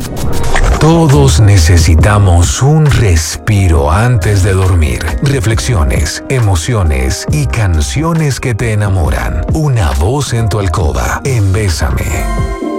Todos necesitamos un respiro antes de dormir. Reflexiones, emociones y canciones que te enamoran. Una voz en tu alcoba en Bésame.